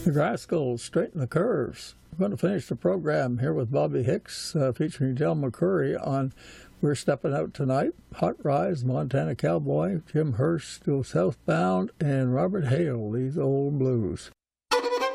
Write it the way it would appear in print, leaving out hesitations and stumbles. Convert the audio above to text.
The Rascals straighten the curves. We're going to finish the program here with Bobby Hicks featuring Del McCoury on We're Stepping Out Tonight, Hot Rise, Montana Cowboy, Jim Hurst, Go Southbound, and Robert Hale, These Old Blues.